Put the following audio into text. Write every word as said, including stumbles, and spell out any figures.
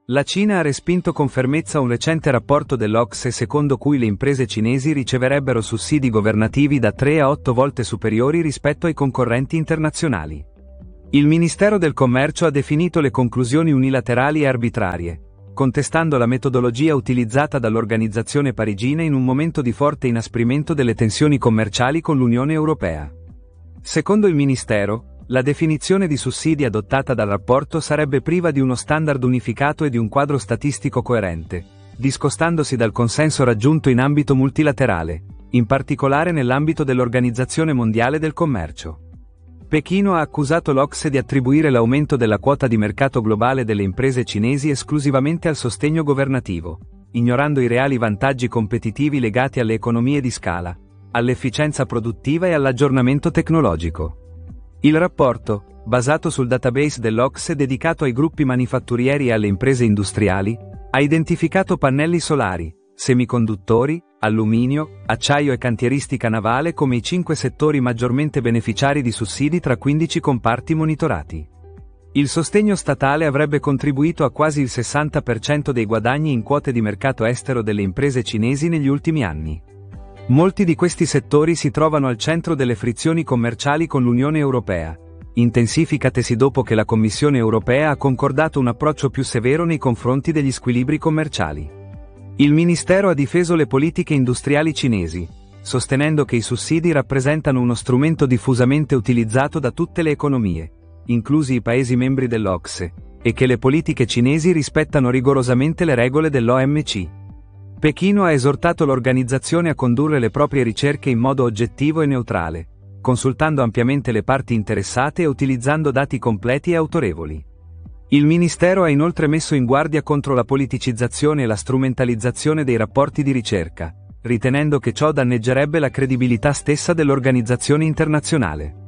La Cina ha respinto con fermezza un recente rapporto dell'O C S E secondo cui le imprese cinesi riceverebbero sussidi governativi da tre a otto volte superiori rispetto ai concorrenti internazionali. Il Ministero del Commercio ha definito le conclusioni unilaterali e arbitrarie, contestando la metodologia utilizzata dall'organizzazione parigina in un momento di forte inasprimento delle tensioni commerciali con l'Unione Europea. Secondo il Ministero, la definizione di sussidi adottata dal rapporto sarebbe priva di uno standard unificato e di un quadro statistico coerente, discostandosi dal consenso raggiunto in ambito multilaterale, in particolare nell'ambito dell'Organizzazione Mondiale del Commercio. Pechino ha accusato l'O C S E di attribuire l'aumento della quota di mercato globale delle imprese cinesi esclusivamente al sostegno governativo, ignorando i reali vantaggi competitivi legati alle economie di scala, all'efficienza produttiva e all'aggiornamento tecnologico. Il rapporto, basato sul database dell'O C S E dedicato ai gruppi manifatturieri e alle imprese industriali, ha identificato pannelli solari, semiconduttori, alluminio, acciaio e cantieristica navale come i cinque settori maggiormente beneficiari di sussidi tra quindici comparti monitorati. Il sostegno statale avrebbe contribuito a quasi il sessanta per cento dei guadagni in quote di mercato estero delle imprese cinesi negli ultimi anni. Molti di questi settori si trovano al centro delle frizioni commerciali con l'Unione Europea, intensificatesi dopo che la Commissione Europea ha concordato un approccio più severo nei confronti degli squilibri commerciali. Il Ministero ha difeso le politiche industriali cinesi, sostenendo che i sussidi rappresentano uno strumento diffusamente utilizzato da tutte le economie, inclusi i Paesi membri dell'O C S E, e che le politiche cinesi rispettano rigorosamente le regole dell'O M C. Pechino ha esortato l'organizzazione a condurre le proprie ricerche in modo oggettivo e neutrale, consultando ampiamente le parti interessate e utilizzando dati completi e autorevoli. Il Ministero ha inoltre messo in guardia contro la politicizzazione e la strumentalizzazione dei rapporti di ricerca, ritenendo che ciò danneggerebbe la credibilità stessa dell'organizzazione internazionale.